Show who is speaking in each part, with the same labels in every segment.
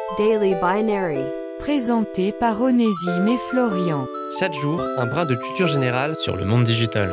Speaker 1: Daily Binary.
Speaker 2: Présenté par Onésime et Florian.
Speaker 3: Chaque jour, un brin de culture générale
Speaker 4: sur le monde digital.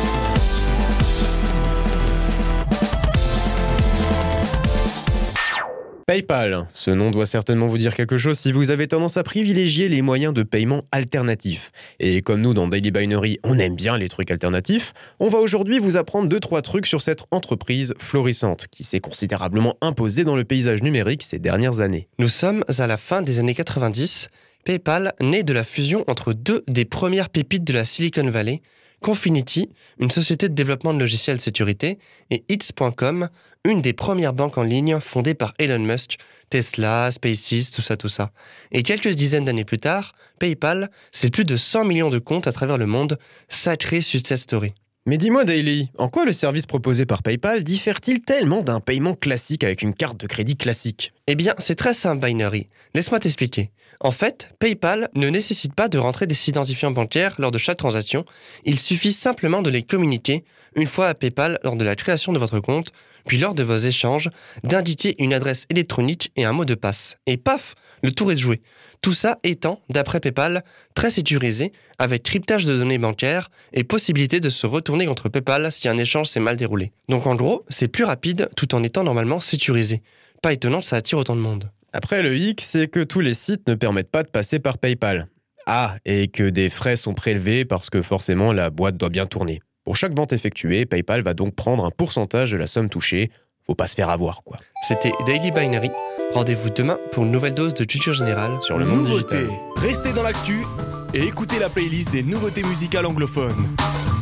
Speaker 4: PayPal, ce nom doit certainement vous dire quelque chose si vous avez tendance à privilégier les moyens de paiement alternatifs. Et comme nous dans Daily Binary, on aime bien les trucs alternatifs, on va aujourd'hui vous apprendre 2-3 trucs sur cette entreprise florissante qui s'est considérablement imposée dans le paysage numérique ces dernières années.
Speaker 3: Nous sommes à la fin des années 90. PayPal naît de la fusion entre deux des premières pépites de la Silicon Valley, Confinity, une société de développement de logiciels de sécurité, et Eats.com, une des premières banques en ligne fondées par Elon Musk, Tesla, SpaceX, tout ça. Et quelques dizaines d'années plus tard, PayPal, c'est plus de 100 millions de comptes à travers le monde, sacré success story.
Speaker 4: Mais dis-moi Daily, en quoi le service proposé par PayPal diffère-t-il tellement d'un paiement classique avec une carte de crédit classique ?
Speaker 3: Eh bien, c'est très simple, Binary. Laisse-moi t'expliquer. En fait, PayPal ne nécessite pas de rentrer des identifiants bancaires lors de chaque transaction. Il suffit simplement de les communiquer une fois à PayPal lors de la création de votre compte, puis lors de vos échanges, d'indiquer une adresse électronique et un mot de passe. Et paf, le tour est joué. Tout ça étant, d'après PayPal, très sécurisé, avec cryptage de données bancaires et possibilité de se retourner contre PayPal si un échange s'est mal déroulé. Donc en gros, c'est plus rapide tout en étant normalement sécurisé. Pas étonnant que ça attire autant de monde.
Speaker 4: Après, le hic, c'est que tous les sites ne permettent pas de passer par PayPal. Ah, et que des frais sont prélevés parce que forcément la boîte doit bien tourner. Pour chaque vente effectuée, PayPal va donc prendre un pourcentage de la somme touchée. Faut pas se faire avoir, quoi.
Speaker 3: C'était Daily Binary. Rendez-vous demain pour une nouvelle dose de culture générale
Speaker 4: sur le monde
Speaker 5: Nouveautés.
Speaker 4: digital.
Speaker 5: Restez dans l'actu et écoutez la playlist des nouveautés musicales anglophones.